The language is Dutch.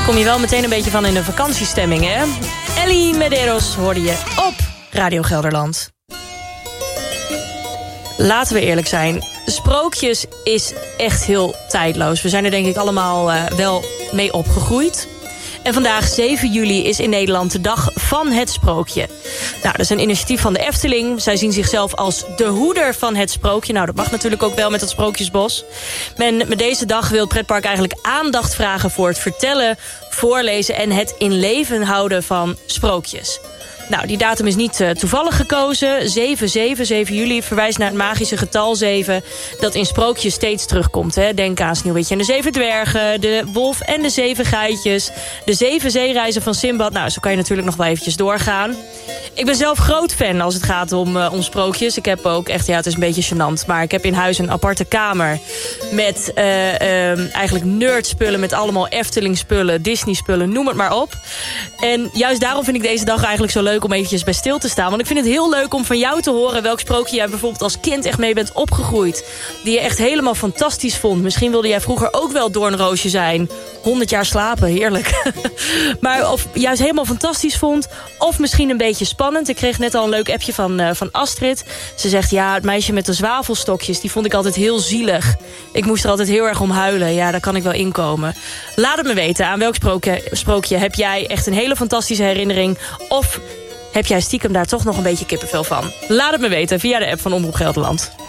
Kom je wel meteen een beetje van in de vakantiestemming, hè? Ellie Medeiros hoorde je op Radio Gelderland. Laten we eerlijk zijn. Sprookjes is echt heel tijdloos. We zijn er denk ik allemaal wel mee opgegroeid. En vandaag, 7 juli, is in Nederland de dag van het sprookje. Nou, dat is een initiatief van de Efteling. Zij zien zichzelf als de hoeder van het sprookje. Nou, dat mag natuurlijk ook wel met het Sprookjesbos. Men met deze dag wil het pretpark eigenlijk aandacht vragen voor het vertellen, voorlezen en het in leven houden van sprookjes. Nou, die datum is niet toevallig gekozen. 7 juli verwijst naar het magische getal 7... dat in sprookjes steeds terugkomt. Hè. Denk aan Sneeuwwitje en de 7 dwergen... de wolf en de 7 geitjes... de 7 zeereizen van Sinbad. Nou, zo kan je natuurlijk nog wel eventjes doorgaan. Ik ben zelf groot fan als het gaat om sprookjes. Ik heb ook echt, ja, het is een beetje gênant... maar ik heb in huis een aparte kamer... met eigenlijk nerdspullen... met allemaal Efteling-spullen, Disney-spullen, noem het maar op. En juist daarom vind ik deze dag eigenlijk zo leuk... om eventjes bij stil te staan. Want ik vind het heel leuk om van jou te horen... welk sprookje jij bijvoorbeeld als kind echt mee bent opgegroeid. Die je echt helemaal fantastisch vond. Misschien wilde jij vroeger ook wel Doornroosje zijn. 100 jaar slapen, heerlijk. Maar of juist helemaal fantastisch vond... of misschien een beetje spannend. Ik kreeg net al een leuk appje van Astrid. Ze zegt, ja, het meisje met de zwavelstokjes... die vond ik altijd heel zielig. Ik moest er altijd heel erg om huilen. Ja, daar kan ik wel inkomen. Laat het me weten. Aan welk sprookje heb jij echt een hele fantastische herinnering... of heb jij stiekem daar toch nog een beetje kippenvel van? Laat het me weten via de app van Omroep Gelderland.